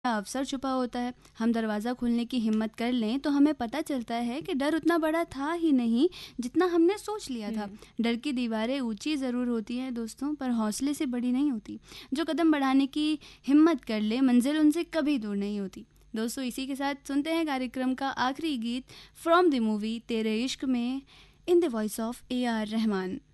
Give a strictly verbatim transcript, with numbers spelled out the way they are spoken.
अवसर छुपा होता है। हम दरवाज़ा खोलने की हिम्मत कर लें तो हमें पता चलता है कि डर उतना बड़ा था ही नहीं जितना हमने सोच लिया था। हम्म। डर की दीवारें ऊंची ज़रूर होती हैं दोस्तों, पर हौसले से बड़ी नहीं होती। जो कदम बढ़ाने की हिम्मत कर ले, मंजिल उनसे कभी दूर नहीं होती। दोस्तों, इसी के साथ सुनते हैं कार्यक्रम का आखिरी गीत फ्रॉम द मूवी तेरे इश्क में, in the voice of A R Rahman.